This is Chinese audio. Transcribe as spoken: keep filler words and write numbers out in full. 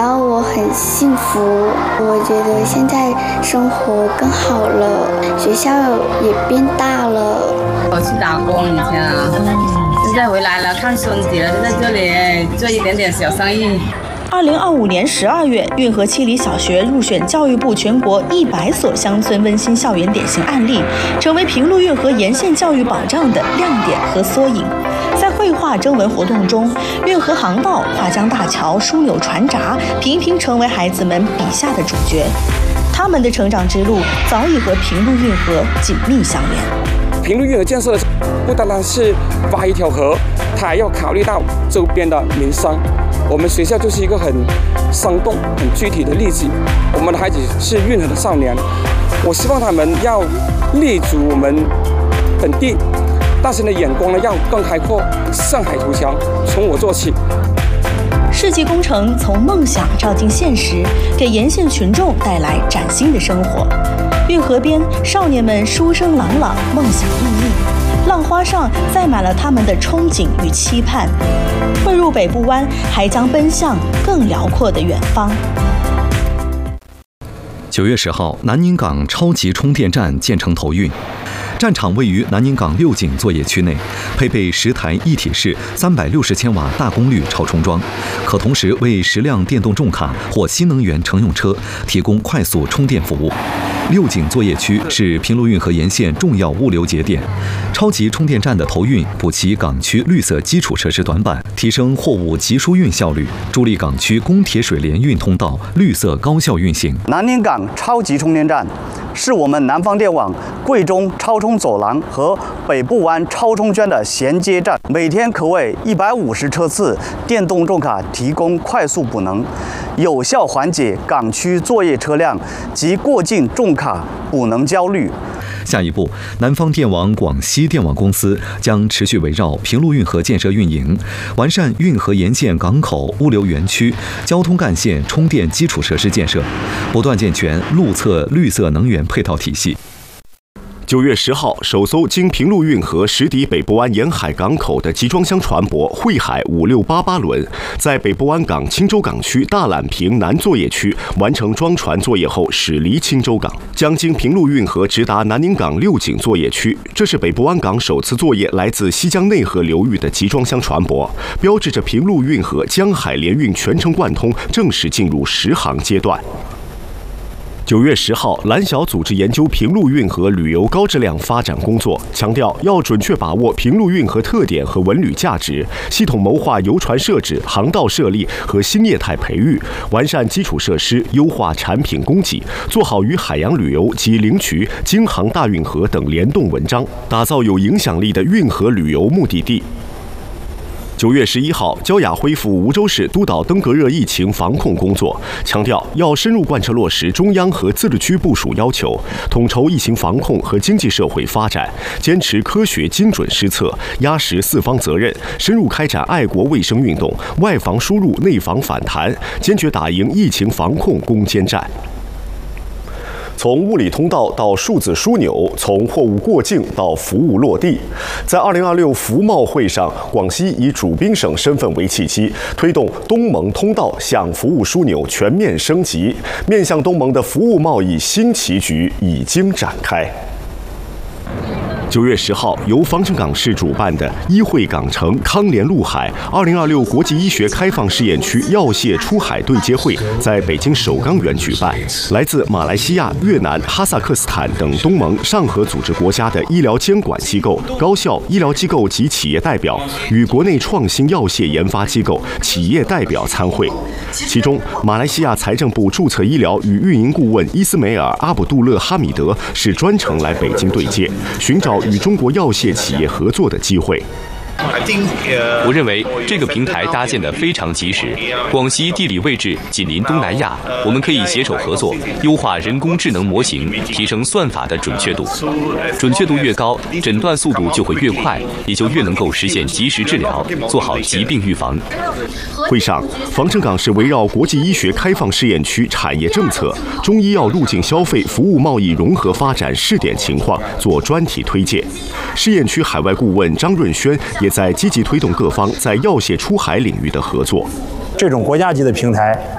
让我很幸福。我觉得现在生活更好了，学校也变大了。 我去打工以前啊，现在回来了，看孙子了，就在这里做一点点小生意。 二零二五年十二月，运河七里小学入选教育部全国一百所乡村温馨校园典型案例，成为平陆运河沿线教育保障的亮点和缩影。在绘画征文活动中，运河航道、跨江大桥、枢纽船闸频频成为孩子们笔下的主角。他们的成长之路早已和平陆运河紧密相连。 平陆运河建设不单单是挖一条河，它还要考虑到周边的民生。我们学校就是一个很生动、很具体的例子。我们的孩子是运河的少年，我希望他们要立足我们本地，但是呢，眼光呢要更开阔，上海图强，从我做起。 世纪工程从梦想照进现实，给沿线群众带来崭新的生活。运河边，少年们书声朗朗，梦想熠熠。浪花上载满了他们的憧憬与期盼。汇入北部湾，还将奔向更辽阔的远方。 九月十号，南宁港超级充电站建成投运。站场位于南宁港六井作业区内，配备十台一体式三百六十千瓦大功率超充桩，可同时为十辆电动重卡或新能源乘用车提供快速充电服务。六井作业区是平陆运河沿线重要物流节点，超级充电站的投运补齐港区绿色基础设施短板，提升货物集疏运效率，助力港区公铁水联运通道绿色高效运行。 南宁港超级充电站是我们南方电网贵中超充走廊和北部湾超充圈的衔接站，每天可为一百五十车次电动重卡提供快速补能，有效缓解港区作业车辆及过境重卡补能焦虑。 下一步，南方电网广西电网公司将持续围绕平陆运河建设运营，完善运河沿线港口、物流园区、交通干线充电基础设施建设，不断健全路侧绿色能源配套体系。 九月十号，首艘经平陆运河驶抵北部湾沿海港口的集装箱船舶“汇海五六八八轮”在北部湾港青州港区大榄坪南作业区完成装船作业后驶离青州港，将经平陆运河直达南宁港六井作业区。这是北部湾港首次作业来自西江内河流域的集装箱船舶，标志着平陆运河江海联运全程贯通正式进入实航阶段。九月十号，蓝小组织研究平陆运河旅游高质量发展工作，强调要准确把握平陆运河特点和文旅价值，系统谋划游船设置、航道设立和新业态培育，完善基础设施，优化产品供给，做好与海洋旅游及灵渠、京杭大运河等联动文章，打造有影响力的运河旅游目的地。九月十一号，焦雅恢复梧州市督导登革热疫情防控工作，强调要深入贯彻落实中央和自治区部署要求，统筹疫情防控和经济社会发展，坚持科学精准施策，压实四方责任，深入开展爱国卫生运动，外防输入，内防反弹，坚决打赢疫情防控攻坚战。从物理通道到数字枢纽，从货物过境到服务落地，在二零二六服贸会上，广西以主宾省身份为契机，推动东盟通道向服务枢纽全面升级，面向东盟的服务贸易新棋局已经展开。九月十号，由防城港市主办的医惠港城康联陆海二零二六国际医学开放试验区药械出海对接会在北京首钢园举办。来自马来西亚、越南、哈萨克斯坦等东盟上合组织国家的医疗监管机构、高校、医疗机构及企业代表与国内创新药械研发机构、企业代表参会。其中，马来西亚财政部注册医疗与运营顾问伊斯梅尔·阿卜杜勒哈米德是专程来北京对接，寻找与中国药械企业合作的机会。 我认为这个平台搭建得非常及时。广西地理位置紧邻东南亚，我们可以携手合作，优化人工智能模型，提升算法的准确度。准确度越高，诊断速度就会越快，也就越能够实现及时治疗，做好疾病预防。 会上，防城港市围绕国际医学开放试验区产业政策、中医药入境消费服务贸易融合发展试点情况做专题推介。试验区海外顾问张润轩也在积极推动各方在药械出海领域的合作。 这种国家级的平台